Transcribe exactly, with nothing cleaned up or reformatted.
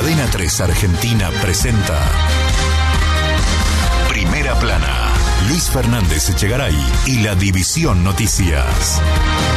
Cadena tres Argentina presenta Primera Plana. Luis Fernández Echegaray y la División Noticias.